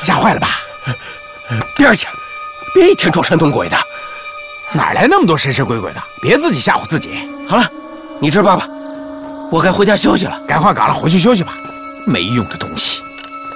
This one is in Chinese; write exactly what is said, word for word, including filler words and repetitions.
吓坏了吧？ 边儿去，别一天装神弄鬼的。 哪来那么多神神鬼鬼的？别自己吓唬自己。 好了，你这儿爸爸，我该回家休息了。 该换岗了，回去休息吧。没用的东西。